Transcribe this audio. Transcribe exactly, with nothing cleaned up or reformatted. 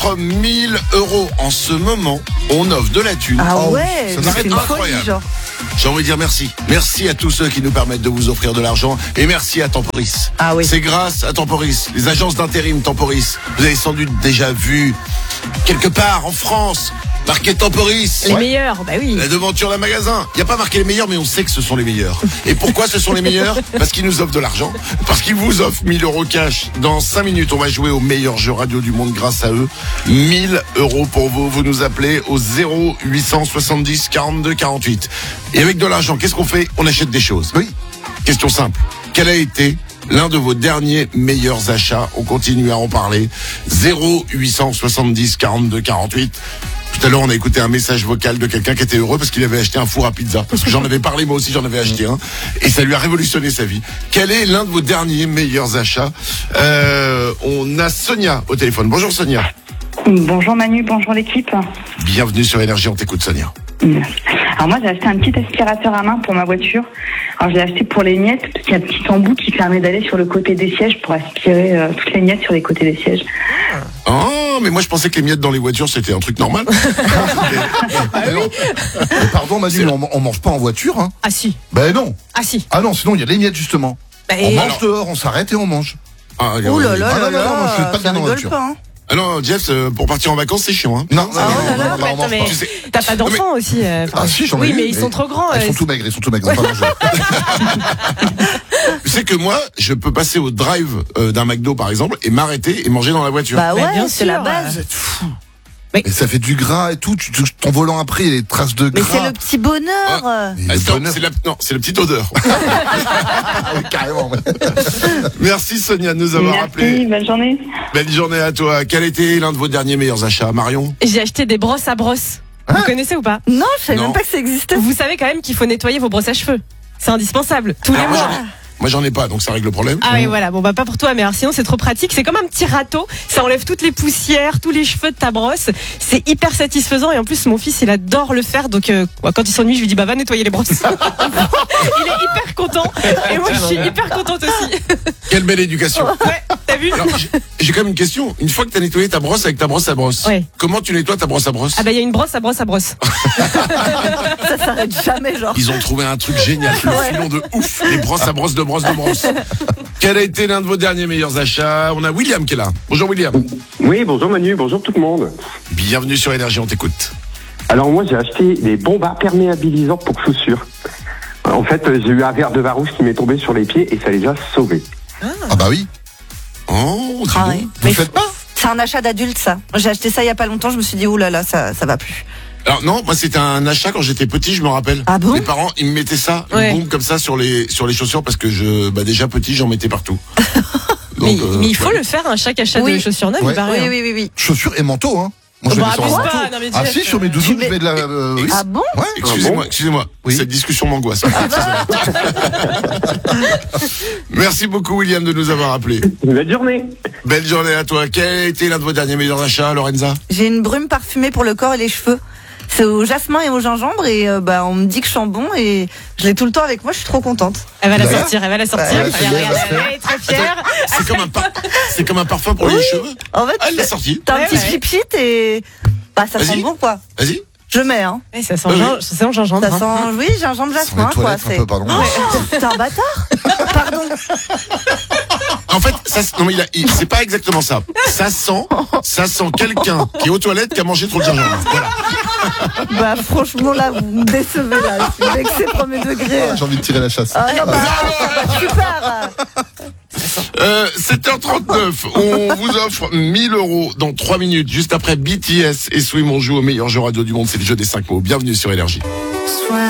offre mille euros. En ce moment, on offre de la thune. Ah Oh, ouais, ça m'arrête c'est une incroyable. folie, genre. J'ai envie de dire merci. Merci à tous ceux qui nous permettent de vous offrir de l'argent. Et merci à Temporis. Ah oui. C'est grâce à Temporis, les agences d'intérim Temporis. Vous avez sans doute déjà vu, quelque part en France, marqué Temporis. Les meilleurs, bah oui. La devanture d'un magasin. Il n'y a pas marqué les meilleurs, mais on sait que ce sont les meilleurs. Et pourquoi ce sont les meilleurs? Parce qu'ils nous offrent de l'argent. Parce qu'ils vous offrent mille euros cash. Dans cinq minutes, on va jouer au meilleur jeu radio du monde grâce à eux. mille euros pour vous. Vous nous appelez au zéro huit cent soixante-dix quarante-deux quarante-huit. Et avec de l'argent, qu'est-ce qu'on fait? On achète des choses. Oui. Question simple. Quel a été l'un de vos derniers meilleurs achats? On continue à en parler. zéro huit cent soixante-dix quarante-deux quarante-huit. Tout à l'heure, on a écouté un message vocal de quelqu'un qui était heureux parce qu'il avait acheté un four à pizza. Parce que j'en avais parlé, moi aussi, j'en avais acheté un. Et ça lui a révolutionné sa vie. Quel est l'un de vos derniers meilleurs achats? euh, On a Sonia au téléphone. Bonjour Sonia. Bonjour Manu, bonjour l'équipe. Bienvenue sur Énergie, on t'écoute Sonia. Alors moi j'ai acheté un petit aspirateur à main pour ma voiture. Alors je l'ai acheté pour les miettes parce qu'il y a un petit embout qui permet d'aller sur le côté des sièges pour aspirer euh, toutes les miettes sur les côtés des sièges. Oh, mais moi je pensais que les miettes dans les voitures c'était un truc normal. Ah oui. Mais pardon Manu, on, on mange pas en voiture, hein? Ah si. Ben non. Ah si. Ah non, sinon il y a les miettes justement. Bah, On et- mange dehors, on s'arrête et on mange. Ah, Ouh là là Ah, là non, non, non, moi, je fais là, pas de ça bien en rigole voiture. pas, hein. Ah non, Jeff, euh, pour partir en vacances c'est chiant. Hein. Non, non, Ah, non, oh là non, là, non, mais on attends, mange mais pas. Tu sais- t'as pas d'enfants aussi euh, enfin, Ah si, j'en ai Oui, eu, mais ils sont trop grands. Ils euh, sont tout maigres, ils sont tout maigres. Enfin, je- Tu sais que moi, je peux passer au drive euh, d'un McDo par exemple et m'arrêter et manger dans la voiture. Bah Bah, ouais, bien c'est la sûr, base. Et ça fait du gras et tout. Tu touches ton volant après, il y a des traces de Mais gras. c'est le petit bonheur. euh. Et le Attends, bonheur. c'est la, non, c'est la petite odeur. Ah oui, carrément. ouais. Merci Sonia de nous avoir Merci, rappelé. bonne journée. Belle journée à toi. Quel était l'un de vos derniers meilleurs achats, Marion? J'ai acheté des brosses à brosse. Vous connaissez ou pas? Non, je savais Non. même pas que ça existait. Vous savez quand même qu'il faut nettoyer vos brosses à cheveux. C'est indispensable. Tous les Alors, moi, mois. j'en ai- Moi j'en ai pas, donc ça règle le problème. Ah oui, voilà. Bon, bah, pas pour toi, mais alors, sinon, c'est trop pratique. C'est comme un petit râteau. Ça enlève toutes les poussières, tous les cheveux de ta brosse. C'est hyper satisfaisant. Et en plus, mon fils, il adore le faire. Donc, euh, quand il s'ennuie, je lui dis, bah, va nettoyer les brosses. Il est hyper content. Et moi, je suis hyper contente aussi. Quelle belle éducation. Ouais, t'as vu? Alors, j'ai- j'ai quand même une question. Une fois que tu as nettoyé ta brosse avec ta brosse à brosse, Ouais. comment tu nettoies ta brosse à brosse? Ah, bah, il y a une brosse à brosse à brosse. Ça s'arrête jamais, genre. Ils ont trouvé un truc génial, le Ouais. filon de ouf, les brosses à brosse de brosse de brosse. Quel a été l'un de vos derniers meilleurs achats? On a William qui est là. Bonjour William. Oui, bonjour Manu, bonjour tout le monde. Bienvenue sur Énergie, on t'écoute. Alors moi j'ai acheté des bombes imperméabilisantes pour chaussures. En fait, euh, j'ai eu un verre de Varousse qui m'est tombé sur les pieds et ça les a sauvés. Ah bah oui. Oh, dis Ah donc. ouais. Vous le faites pas? C'est un achat d'adulte, ça. J'ai acheté ça il y a pas longtemps, je me suis dit, ouh là là, ça, ça va plus. Alors non, moi c'était un achat quand j'étais petit, je me rappelle. Ah bon? Mes parents, ils me mettaient ça, une Ouais. bombe comme ça sur les sur les chaussures parce que je, bah déjà petit, j'en mettais partout. Mais, Donc, euh, mais il faut ouais. le faire, hein, chaque achat Oui. de chaussures neuves, Ouais. il paraît. Oui, hein. oui, oui, oui. Chaussures et manteaux, hein. Moi, je Bah, mets sur un abuse manteau. pas, non, mais Ah Jeff, si, sur mes doudous, Tu je mets- mets de la... euh, oui. Ah bon? Ouais. Excusez-moi, excusez-moi. Oui. Cette discussion m'angoisse. Merci beaucoup William de nous avoir appelé. Belle journée. Belle journée à toi. Quel a été l'un de vos derniers meilleurs achats, Lorenza? J'ai une brume parfumée pour le corps et les cheveux. C'est au jasmin et au gingembre et euh, bah on me dit que je sens bon et je l'ai tout le temps avec moi, je suis trop contente. Elle va la Bah, sortir, elle va la sortir. ouais, Regarde, c'est bien, regarde, elle va elle est très fière. C'est comme un par- c'est comme un parfum pour les cheveux. En fait, Ah, elle l'a sorti. t'as un Ouais, petit ouais. pipit et bah ça Vas-y. sent bon quoi. Vas-y. Je mets hein. Ouais, ça sent Ouais, gin- ouais. ça sent gingembre. Ça hein. sent oui, gingembre Sur les jasmin quoi, toilettes un c'est peu, pardon. T'es un bâtard. Pardon. En fait, ça, non mais il a, il- c'est pas exactement ça. Ça sent, ça sent quelqu'un qui est aux toilettes qui a mangé trop de gingembre. Voilà. Bah franchement là, vous me décevez là. Je suis vexée premier degré. Ah, j'ai envie de tirer la chasse. Ah non, bah, bah, super. Euh, sept heures trente-neuf, on vous offre mille euros dans trois minutes, juste après B T S et Swim, on joue au meilleur jeu radio du monde, c'est le jeu des cinq mots. Bienvenue sur Énergie. Soit